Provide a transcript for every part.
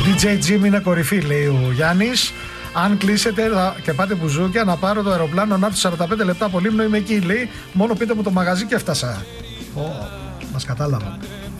DJ Jim είναι κορυφή, λέει ο Γιάννης. Αν κλείσετε και πάτε μπουζούκια, να πάρω το αεροπλάνο να έρθω 45 λεπτά από Λίμνο, είμαι εκεί, λέει. Μόνο πείτε μου το μαγαζί και έφτασα. Μας κατάλαβα.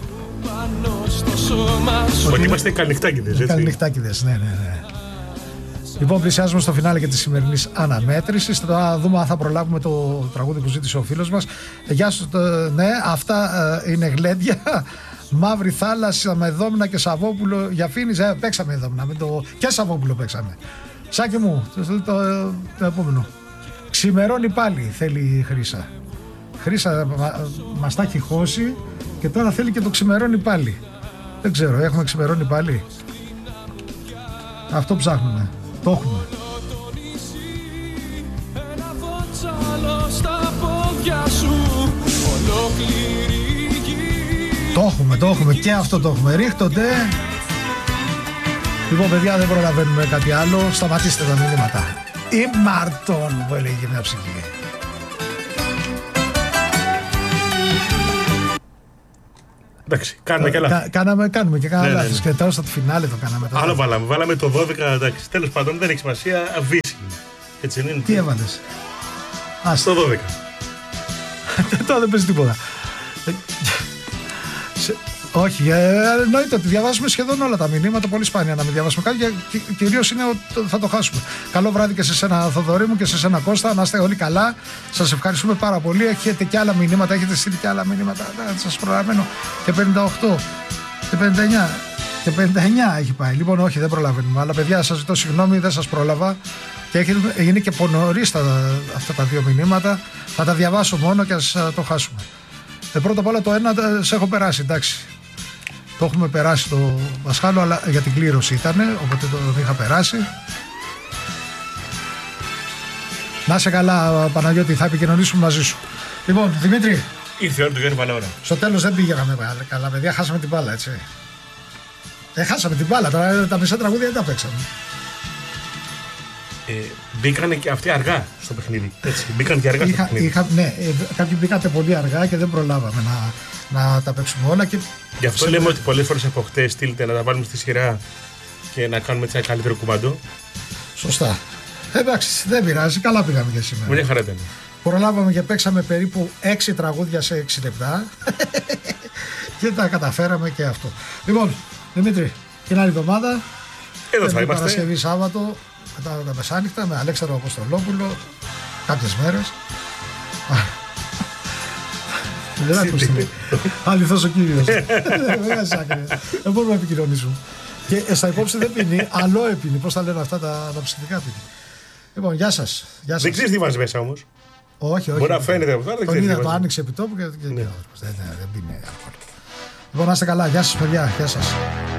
Ότι είμαστε καληνυχτάκηδες, έτσι. Καληνυχτάκηδες, ναι. Λοιπόν, πλησιάζουμε στο φινάλε και τη σημερινή αναμέτρηση. Θα δούμε αν θα προλάβουμε το τραγούδι που ζήτησε ο φίλος μας. Γεια σου, ναι, αυτά είναι γλέντια. Μαύρη θάλασσα με Δόμνα και Σαββόπουλο. Για φίνης, παίξαμε Δόμνα και Σαββόπουλο παίξαμε. Σάκη μου, το επόμενο. Ξημερώνει πάλι, θέλει η Χρύσα. Χρύσα μας τα έχει χώσει και τώρα θέλει και το ξημερώνει πάλι. Δεν ξέρω, έχουμε ξημερώνει πάλι. Αυτό ψάχνουμε. Το έχουμε. Το έχουμε και αυτό το έχουμε. Ρίχτονται. Λοιπόν, παιδιά, δεν προλαβαίνουμε κάτι άλλο. Σταματήστε τα μηνύματα. Η Μαρτών που έλεγε μια ψυχή. Εντάξει, κάνουμε και λάθος. Κάνουμε και κάνα λάθος. Και τώρα στο φινάλε το κάναμε. Άλλο βάλαμε το 12, εντάξει. Τέλος πάντων, δεν έχει σημασία, αβύση. Έτσι είναι. Τι έβαλες? Στο 12. Τώρα δεν παίζει τίποτα. Όχι, εννοείται ότι διαβάζουμε σχεδόν όλα τα μηνύματα. Πολύ σπάνια να μην διαβάσουμε κάτι και κυρίως είναι ότι θα το χάσουμε. Καλό βράδυ και σε σένα, Θοδωρή μου, και σε σένα, Κώστα. Να είστε όλοι καλά. Σας ευχαριστούμε πάρα πολύ. Έχετε και άλλα μηνύματα, έχετε στείλει και άλλα μηνύματα. Σας προλαβαίνω. Και 58 και 59 και 59 έχει πάει. Λοιπόν, όχι, δεν προλαβαίνουμε. Αλλά παιδιά, σας ζητώ συγγνώμη, δεν σας πρόλαβα. Και είναι και πονωρίς αυτά τα δύο μηνύματα. Θα τα διαβάσω μόνο και ας το χάσουμε. Πρώτα απ' όλα το ένα σε έχω περάσει, εντάξει. Το έχουμε περάσει το Πασχάλο, αλλά για την κλήρωση ήταν, οπότε το είχα περάσει. Να είσαι καλά, Παναγιώτη, θα επικοινωνήσουμε μαζί σου. Λοιπόν, Δημήτρη. Ήρθε η ώρα του Γιάννη Παλαιόρα. Στο τέλος δεν πήγαμε καλά, παιδιά, χάσαμε την μπάλα, έτσι. Χάσαμε την μπάλα, τώρα τα μισά τραγούδια δεν τα παίξαμε. Μπήκανε και αυτοί αργά στο παιχνίδι. Έτσι, μπήκαν και αργά στο παιχνίδι. Ναι, κάποιοι μπήκατε πολύ αργά και δεν προλάβαμε να τα παίξουμε όλα. Και γι' αυτό λέμε ότι πολλές φορές από χτες στείλτε να τα βάλουμε στη σειρά και να κάνουμε έτσι ένα καλύτερο κουμάντο. Σωστά. Εντάξει, δεν πειράζει, καλά πήγαμε και σήμερα. Μια χαρά ήταν. Προλάβαμε και παίξαμε περίπου 6 τραγούδια σε 6 λεπτά. Και τα καταφέραμε και αυτό. Λοιπόν, Δημήτρη, την άλλη εβδομάδα. Εδώ θα είμαστε. Παρασκευή, Σάββατο. Μετά τα μεσάνυχτα με Αλέξανδρο Αποστολόπουλο κάποιες μέρες. Δεν άκουσε. Αληθώς ο κύριος. Δεν μπορούμε να επικοινωνήσουμε. Και στα υπόψη δεν πίνει, αλλό έπινει. Πώς τα λένε αυτά τα ψυχικά πίνει. Λοιπόν, γεια σας. Δεν ξέρεις τι βάζει μέσα όμως. Όχι. Μπορεί να φαίνεται από τώρα. Τον είδα, το άνοιξε επί τόπου και δεν πίνει αλκοόλ. Λοιπόν, να είστε καλά. Γεια σας, παιδιά. Γεια σας.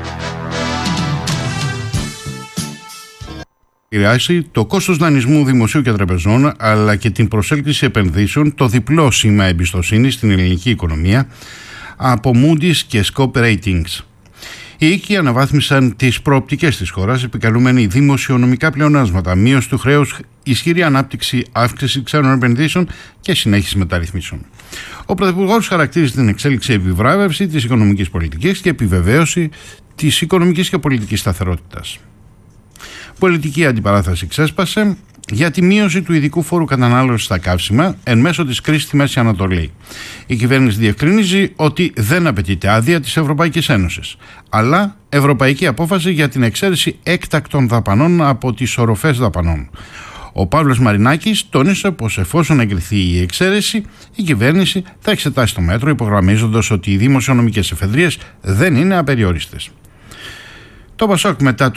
Επηρεάσει το κόστος δανεισμού δημοσίου και τραπεζών, αλλά και την προσέλκυση επενδύσεων, το διπλό σήμα εμπιστοσύνης στην ελληνική οικονομία από Moody's και Scope Ratings. Οι οίκοι αναβάθμισαν τις προοπτικές της χώρας, επικαλούμενοι δημοσιονομικά πλεονάσματα, μείωση του χρέους, ισχυρή ανάπτυξη, αύξηση ξένων επενδύσεων και συνέχιση μεταρρυθμίσεων. Ο Πρωθυπουργός χαρακτήρισε την εξέλιξη επιβράβευση της οικονομικής πολιτικής και επιβεβαίωση της οικονομικής και πολιτικής σταθερότητας. Πολιτική αντιπαράθεση ξέσπασε για τη μείωση του ειδικού φόρου κατανάλωσης στα καύσιμα εν μέσω της κρίσης στη Μέση Ανατολή. Η κυβέρνηση διευκρινίζει ότι δεν απαιτείται άδεια της Ευρωπαϊκής Ένωσης, αλλά ευρωπαϊκή απόφαση για την εξαίρεση έκτακτων δαπανών από τις οροφές δαπανών. Ο Παύλος Μαρινάκης τόνισε πως εφόσον εγκριθεί η εξαίρεση, η κυβέρνηση θα εξετάσει το μέτρο, υπογραμμίζοντας ότι οι δημοσιονομικές εφεδρείες δεν είναι απεριόριστες. Το Πασόκ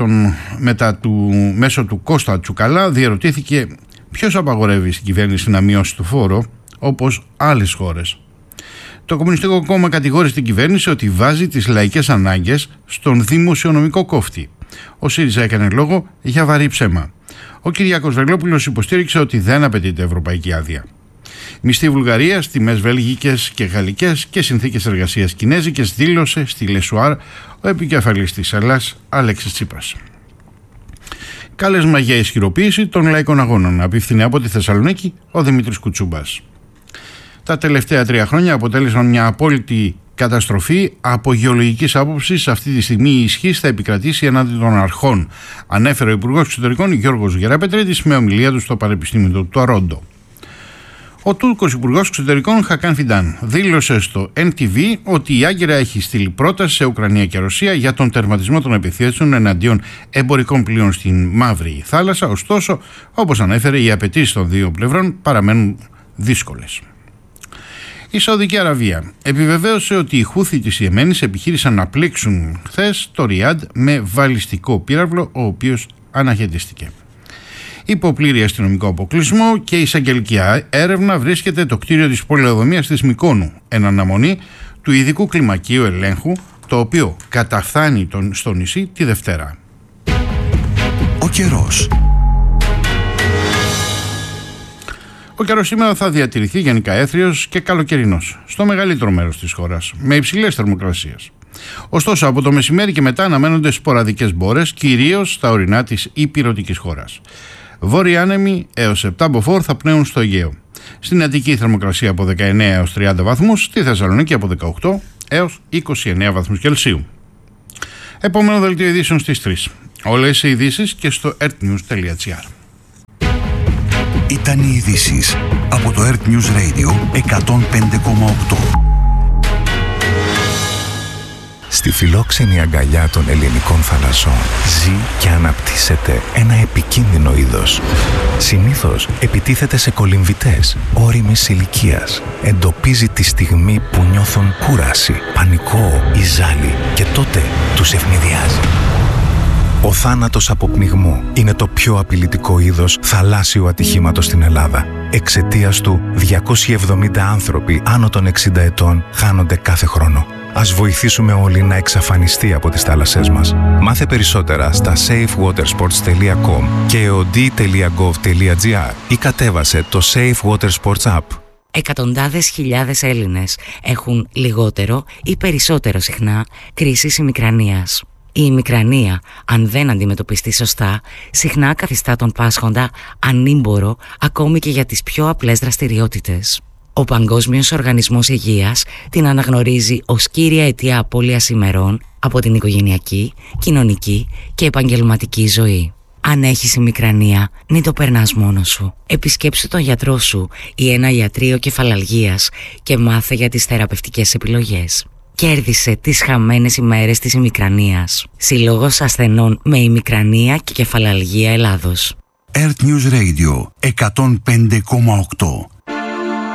μέσω του Κώστα Τσουκαλά διερωτήθηκε ποιος απαγορεύει στην κυβέρνηση να μειώσει το φόρο όπως άλλες χώρες. Το Κομμουνιστικό Κόμμα κατηγόρησε την κυβέρνηση ότι βάζει τις λαϊκές ανάγκες στον δημοσιονομικό κόφτη. Ο ΣΥΡΙΖΑ έκανε λόγο για βαρύ ψέμα. Ο Κυριάκος Βελόπουλος υποστήριξε ότι δεν απαιτείται ευρωπαϊκή άδεια. Μισθή Βουλγαρίας, τιμές βέλγικες και γαλλικές και συνθήκες εργασίας κινέζικες, δήλωσε στη Λεσουάρ ο επικεφαλής της Ελλάς Αλέξης Τσίπρας. Κάλεσμα για ισχυροποίηση των λαϊκών αγώνων, απίφθινε από τη Θεσσαλονίκη ο Δημήτρης Κουτσούμπας. Τα τελευταία 3 χρόνια αποτέλεσαν μια απόλυτη Καταστροφή από γεωλογικής άποψης αυτή τη στιγμή η ισχύς θα επικρατήσει εναντί των αρχών, ανέφερε ο Υπουργός Εξωτερικών Γιώργος Γεραπετρίτης με ομιλία του στο Πανεπιστήμιο του Τορόντο. Ο Τούρκος Υπουργός Εξωτερικών Χακάν Φιντάν δήλωσε στο NTV ότι η Άγκυρα έχει στείλει πρόταση σε Ουκρανία και Ρωσία για τον τερματισμό των επιθέσεων εναντίον εμπορικών πλοίων στην Μαύρη Θάλασσα. Ωστόσο, όπως ανέφερε, οι απαιτήσεις των δύο πλευρών παραμένουν δύσκολες. Η Σαουδική Αραβία επιβεβαίωσε ότι οι Χούθι της Ιεμένης επιχείρησαν να πλήξουν χθες το Ριάντ με βαλιστικό πύραυλο, ο οποίος αναχαιτίστηκε. Υπό πλήρη αστυνομικό αποκλεισμό και εισαγγελική έρευνα βρίσκεται το κτίριο της πολεοδομίας της Μυκόνου, εν αναμονή του ειδικού κλιμακίου ελέγχου, το οποίο καταφθάνει στο νησί τη Δευτέρα. Ο καιρός. Ο καιρός σήμερα θα διατηρηθεί γενικά έθριος και καλοκαιρινός στο μεγαλύτερο μέρος της χώρας, με υψηλές θερμοκρασίες. Ωστόσο, από το μεσημέρι και μετά αναμένονται σποραδικές μπόρες, κυρίως στα ορεινά της ηπειρωτικής χώρας. Βόρειοι άνεμοι έως 7 μποφόρ θα πνέουν στο Αιγαίο. Στην Αττική η θερμοκρασία από 19 έως 30 βαθμούς, στη Θεσσαλονίκη από 18 έως 29 βαθμούς Κελσίου. Επόμενο δελτίο ειδήσεων στις 3. Όλες οι ειδήσεις και στο earthnews.gr. Ήταν οι ειδήσεις από το Earth News Radio 105,8. Στη φιλόξενη αγκαλιά των ελληνικών θαλασσών ζει και αναπτύσσεται ένα επικίνδυνο είδος. Συνήθως επιτίθεται σε κολυμβητές ώριμης ηλικίας. Εντοπίζει τη στιγμή που νιώθουν κούραση, πανικό ή ζάλι και τότε τους ευνηδιάζει. Ο θάνατος από πνιγμό είναι το πιο απειλητικό είδος θαλάσσιου ατυχήματος στην Ελλάδα. Εξαιτίας του, 270 άνθρωποι άνω των 60 ετών χάνονται κάθε χρόνο. Ας βοηθήσουμε όλοι να εξαφανιστεί από τις θάλασσές μας. Μάθε περισσότερα στα safewatersports.com και od.gov.gr ή κατέβασε το Safe Water Sports App. Εκατοντάδες χιλιάδες Έλληνες έχουν λιγότερο ή περισσότερο συχνά κρίσεις ημικρανίας. Η ημικρανία, αν δεν αντιμετωπιστεί σωστά, συχνά καθιστά τον πάσχοντα ανήμπορο ακόμη και για τις πιο απλές δραστηριότητες. Ο Παγκόσμιος Οργανισμός Υγείας την αναγνωρίζει ως κύρια αιτία απώλειας ημερών από την οικογενειακή, κοινωνική και επαγγελματική ζωή. Αν έχεις ημικρανία, μην το περνάς μόνος σου. Επισκέψου τον γιατρό σου ή ένα ιατρείο κεφαλαλγίας και μάθε για τις θεραπευτικές επιλογές. Κέρδισε τις χαμένες ημέρες της ημικρανίας. Συλλόγος ασθενών με ημικρανία και κεφαλαλγία Ελλάδος. Earth News Radio 105,8.